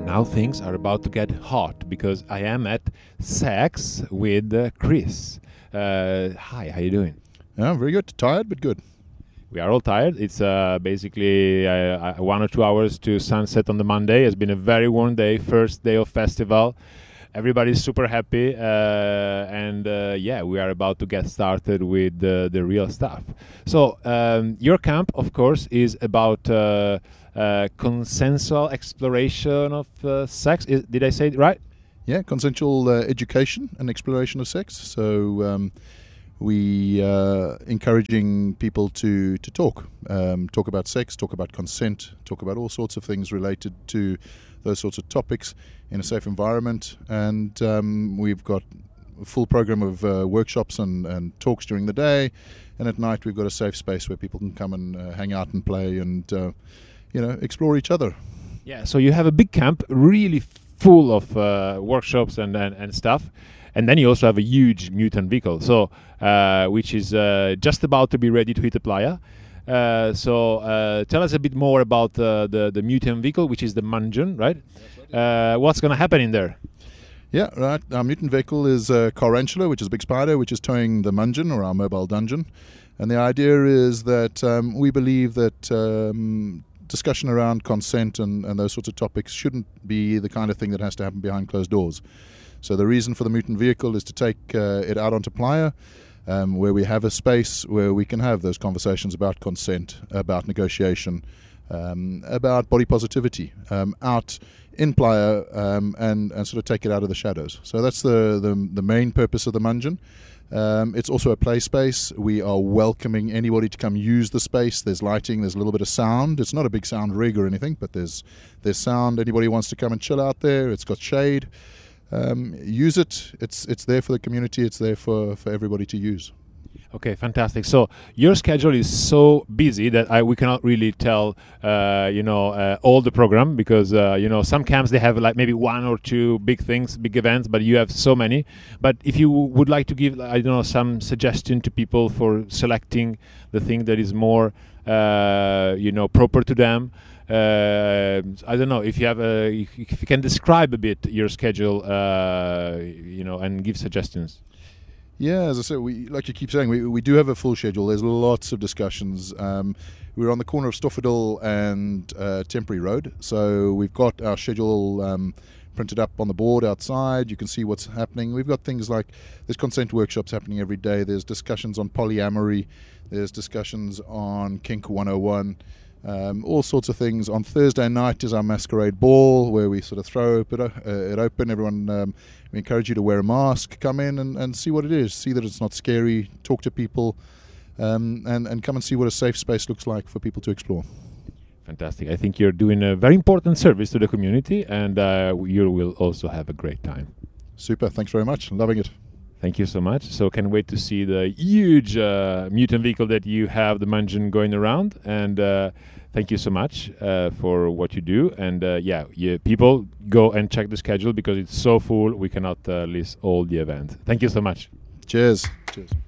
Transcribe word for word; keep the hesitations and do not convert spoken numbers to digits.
now things are about to get hot because I am at Sex with uh, Chris. Uh, hi, how you doing? Yeah, very good. Tired, but good. We are all tired. It's uh, basically uh, one or two hours to sunset on the Monday. It's been a very warm day, first day of festival. Everybody's super happy, uh, and uh, yeah, we are about to get started with uh, the real stuff. So um, your camp, of course, is about uh, uh, consensual exploration of uh, sex. Is, did I say it right? Yeah, consensual uh, education and exploration of sex. So um, we uh, encouraging people to to talk, um, talk about sex, talk about consent, talk about all sorts of things related to those sorts of topics in a safe environment. And um, we've got a full program of uh, workshops and, and talks during the day, and at night we've got a safe space where people can come and uh, hang out and play and uh, you know, explore each other. Yeah, so you have a big camp, really full of uh, workshops and, and, and stuff. And then you also have a huge mutant vehicle, so uh, which is uh, just about to be ready to hit the playa. Uh, so uh, tell us a bit more about uh, the the mutant vehicle, which is the Mungeon, right? Uh, what's going to happen in there? Yeah, right. Our mutant vehicle is a Carantula, which is a big spider, which is towing the Mungeon, or our mobile dungeon. And the idea is that um, we believe that um, discussion around consent and, and those sorts of topics shouldn't be the kind of thing that has to happen behind closed doors. So the reason for the mutant vehicle is to take uh, it out onto playa, Um, where we have a space where we can have those conversations about consent, about negotiation, um, about body positivity, um, out in playa, um, and, and sort of take it out of the shadows. So that's the, the, the main purpose of the Mungeon. Um, it's also a play space. We are welcoming anybody to come use the space. There's lighting, there's a little bit of sound. It's not a big sound rig or anything, but there's, there's sound. Anybody wants to come and chill out there. It's got shade. Um, use it. It's it's there for the community. It's there for, for everybody to use. Okay, fantastic. So your schedule is so busy that I we cannot really tell, uh, you know, uh, all the program because uh, you know some camps they have like maybe one or two big things, big events, but you have so many. But if you would like to give, I don't know, some suggestion to people for selecting the thing that is more, uh, you know, proper to them. Uh, I don't know if you have a, if you can describe a bit your schedule, uh, you know, and give suggestions. Yeah, as I said, we like you keep saying, we we do have a full schedule. There's lots of discussions. Um, we're on the corner of Stoffadil and uh, Temporary Road, so we've got our schedule um, printed up on the board outside. You can see what's happening. We've got things like there's consent workshops happening every day. There's discussions on polyamory. There's discussions on Kink one oh one. Um, all sorts of things. On Thursday night is our masquerade ball where we sort of throw it, uh, it open. Everyone, um, we encourage you to wear a mask, come in and, and see what it is, see that it's not scary, talk to people, um, and, and come and see what a safe space looks like for people to explore. Fantastic. I think you're doing a very important service to the community, and uh, you will also have a great time. Super. Thanks very much. Loving it. Thank you so much. So can't wait to see the huge uh, mutant vehicle that you have, the Mungeon, going around. And uh, thank you so much uh, for what you do. And uh, yeah, yeah, people go and check the schedule because it's so full. We cannot uh, list all the events. Thank you so much. Cheers. Cheers.